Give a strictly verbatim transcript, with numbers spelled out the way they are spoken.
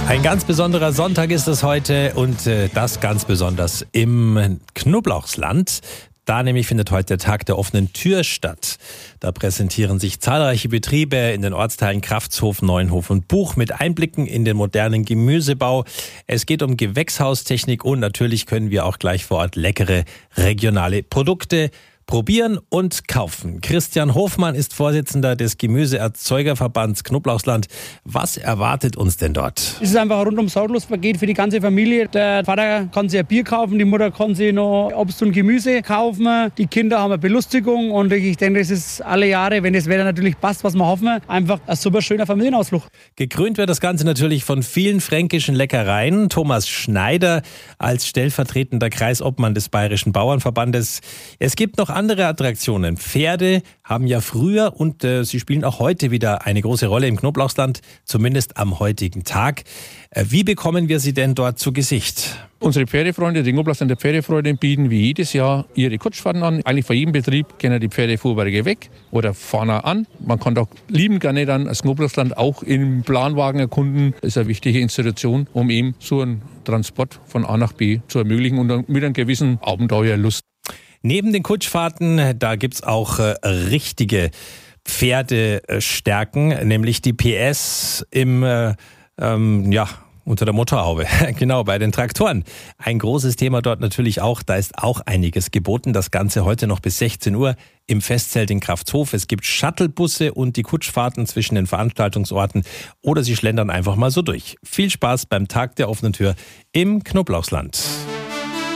Ein ganz besonderer Sonntag ist es heute und äh, das ganz besonders im Knoblauchsland. Da nämlich findet heute der Tag der offenen Tür statt. Da präsentieren sich zahlreiche Betriebe in den Ortsteilen Kraftshof, Neuenhof und Buch mit Einblicken in den modernen Gemüsebau. Es geht um Gewächshaustechnik und natürlich können wir auch gleich vor Ort leckere regionale Produkte probieren und kaufen. Christian Hofmann ist Vorsitzender des Gemüseerzeugerverbands Knoblauchsland. Was erwartet uns denn dort? Es ist einfach ein rundum sorglos Paket für die ganze Familie. Der Vater kann sich ein Bier kaufen, die Mutter kann sich noch Obst und Gemüse kaufen. Die Kinder haben eine Belustigung und ich denke, das ist alle Jahre, wenn das Wetter natürlich passt, was wir hoffen, einfach ein super schöner Familienausflug. Gekrönt wird das Ganze natürlich von vielen fränkischen Leckereien. Thomas Schneider als stellvertretender Kreisobmann des Bayerischen Bauernverbandes. Es gibt noch andere Attraktionen. Pferde haben ja früher und äh, sie spielen auch heute wieder eine große Rolle im Knoblauchsland, zumindest am heutigen Tag. Äh, wie bekommen wir sie denn dort zu Gesicht? Unsere Pferdefreunde, die Knoblauchsländer Pferdefreunde, bieten wie jedes Jahr ihre Kutschfahrten an. Eigentlich vor jedem Betrieb gehen die Pferdefuhrwerke weg oder fahren an. Man kann doch lieben gerne dann das Knoblauchsland auch im Planwagen erkunden. Das ist eine wichtige Institution, um eben so einen Transport von A nach B zu ermöglichen und mit einer gewissen Abenteuerlust. Neben den Kutschfahrten, da gibt's auch äh, richtige Pferdestärken, nämlich die P S im, äh, ähm, ja, unter der Motorhaube. Genau, bei den Traktoren. Ein großes Thema dort natürlich auch, da ist auch einiges geboten. Das Ganze heute noch bis sechzehn Uhr im Festzelt in Kraftshof. Es gibt Shuttlebusse und die Kutschfahrten zwischen den Veranstaltungsorten oder Sie schlendern einfach mal so durch. Viel Spaß beim Tag der offenen Tür im Knoblauchsland.